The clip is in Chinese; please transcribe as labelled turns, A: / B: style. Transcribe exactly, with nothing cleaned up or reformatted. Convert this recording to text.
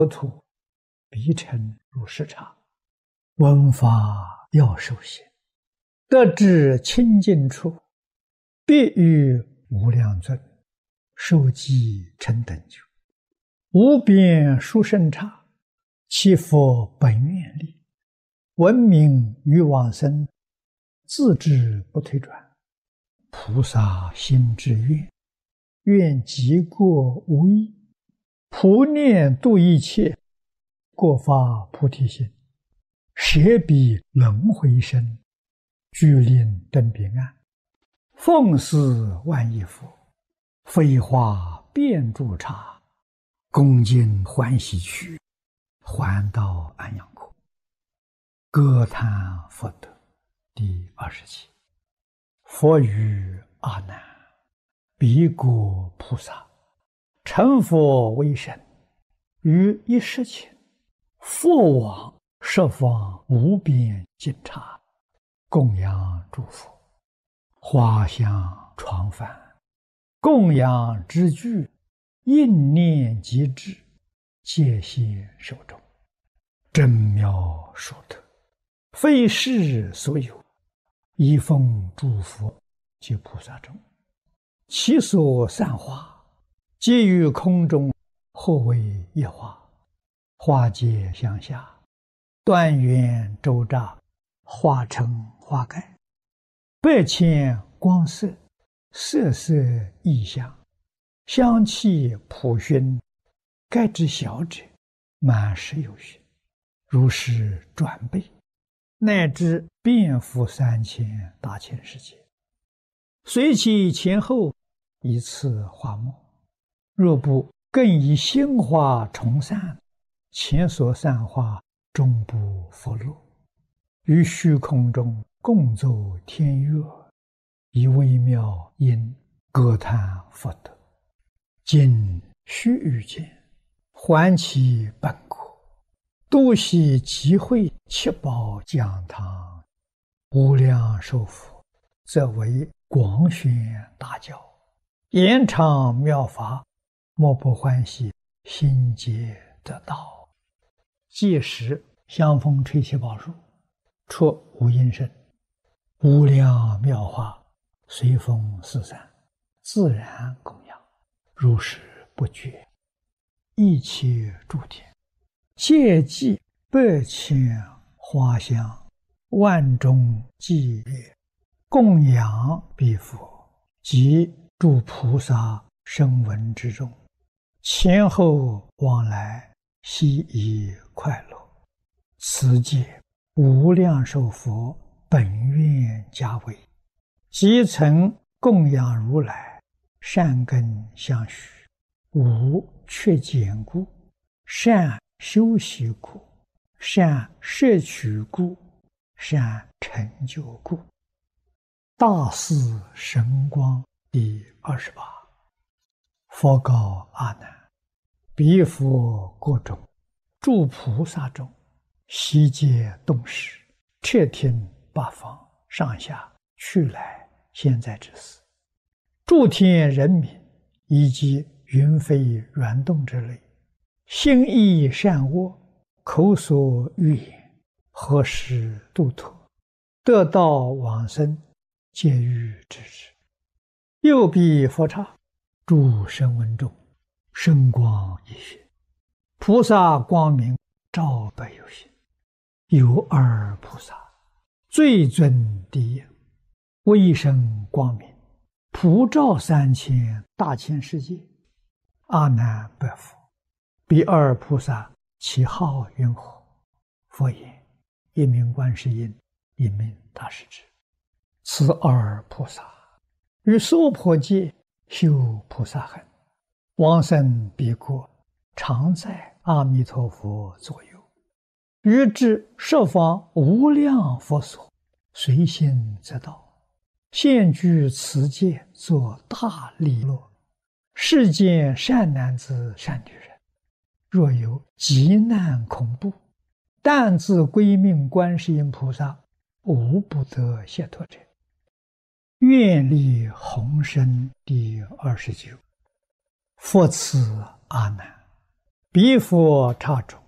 A: 土，必成如是茶。闻法要受行，得至清净处，必与无量尊，受记成等觉，无边殊胜刹，其佛本愿力，闻名于往生，自知不退转。菩萨心之愿，愿极过无异，普念度一切，过发菩提心，舍彼轮回身，具令登彼岸，奉祀万亿佛，飞花遍诸刹，恭敬欢喜去，还到安养国。歌叹佛德第二十七。佛语阿难：彼国菩萨成佛为身，于一时前，复往十方无边尽刹，供养诸佛，花香床幡，供养之具，应念即至，戒现手中，真妙殊特，非世所有，一奉诸佛及菩萨中，其所散花，皆于空中，或为一花，花皆相下，断缘周匝，化成花盖，百千光色，色色异香，香气普熏，盖之小者，满十有余，如是转倍，乃至遍覆三千大千世界，随其前后，以次花末。若不更以心花重散，前所散花终不复落，于虚空中共奏天乐，以微妙音歌叹佛德。今须臾间，还其本国，度悉集会七宝讲堂，无量寿佛，则为广宣大教，延长妙法，莫不欢喜，心皆得道。届时香风吹起宝树，出无音声，无量妙法随风四散，自然供养，如是不绝。一切诸天皆祭百千花香，万众伎乐，供养彼佛及诸菩萨声闻之中，前后往来，悉以快乐。此界无量寿佛本愿家为，即曾供养如来，善根相续，无缺减故，善修习故，善摄取故，善成就故。大士神光第二十八。佛告阿难：彼佛国中，诸菩萨中，悉皆动识，彻听八方上下去来现在之事，诸天人民以及云飞软动之类，心意善恶，口所欲言，何时度脱，得道往生，皆欲知之。又彼佛刹，诸声闻中，声光一现，菩萨光明照百有心。有二菩萨，最尊第一，威声光明，普照三千大千世界。阿难白佛：彼二菩萨其号云何？佛言：一名观世音，一名大势至。此二菩萨于娑婆界修菩萨行，往生彼国，常在阿弥陀佛左右，于至十方无量佛所，随心则到，现居此界，作大利乐。世间善男子善女人，若有急难恐怖，但自归命观世音菩萨，无不得解脱者。愿力宏深第二十九。佛此阿难： 彼佛刹中，